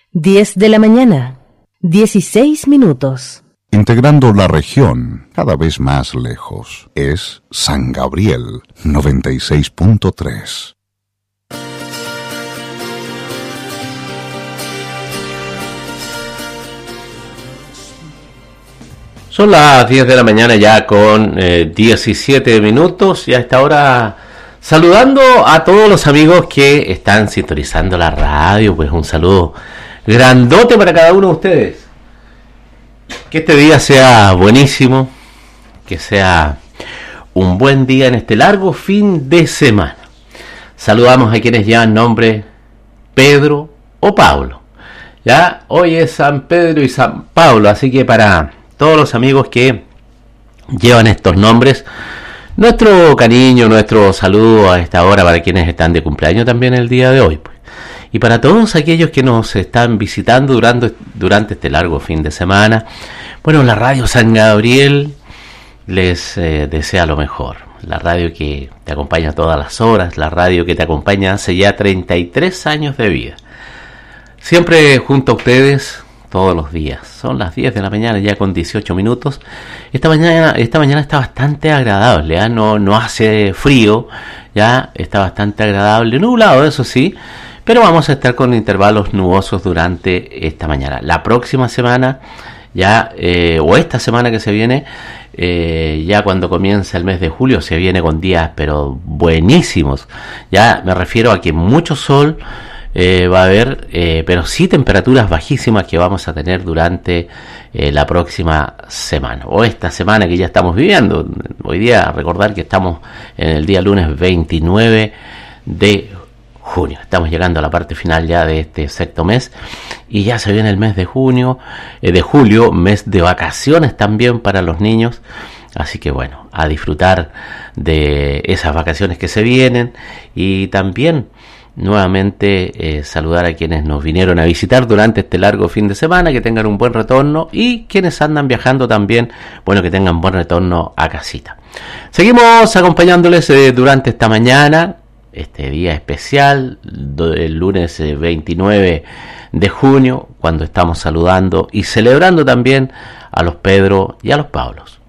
10 de la mañana, 16 minutos. Integrando la región cada vez más lejos es San Gabriel 96.3. Son las 10 de la mañana ya con 17 minutos y a esta hora saludando a todos los amigos que están sintonizando la radio. Pues un saludo grandote para cada uno de ustedes. Que este día sea buenísimo, que sea un buen día en este largo fin de semana. Saludamos a quienes llevan nombre Pedro o Pablo. Ya hoy es San Pedro y San Pablo, así que para todos los amigos que llevan estos nombres, nuestro cariño, nuestro saludo a esta hora para quienes están de cumpleaños también el día de hoy, pues. Y para todos aquellos que nos están visitando durante este largo fin de semana, bueno, la radio San Gabriel les desea lo mejor. La radio que te acompaña todas las horas, la radio que te acompaña hace ya 33 años de vida. Siempre junto a ustedes, todos los días. Son las 10 de la mañana ya con 18 minutos. Esta mañana está bastante agradable, ¿eh? No hace frío, ya está bastante agradable, nublado eso sí, pero vamos a estar con intervalos nubosos durante esta mañana. La próxima semana ya, o esta semana que se viene, ya cuando comienza el mes de julio, se viene con días pero buenísimos. Ya me refiero a que mucho sol va a haber, pero sí temperaturas bajísimas que vamos a tener durante la próxima semana, o esta semana que ya estamos viviendo. Hoy día, recordar que estamos en el día lunes 29 de junio. Estamos llegando a la parte final ya de este sexto mes y ya se viene el mes de junio, de julio, mes de vacaciones también para los niños. Así que bueno, a disfrutar de esas vacaciones que se vienen y también nuevamente saludar a quienes nos vinieron a visitar durante este largo fin de semana, que tengan un buen retorno, y quienes andan viajando también, bueno, que tengan buen retorno a casita. Seguimos acompañándoles durante esta mañana, este día especial, el lunes 29 de junio, cuando estamos saludando y celebrando también a los Pedro y a los Pablos.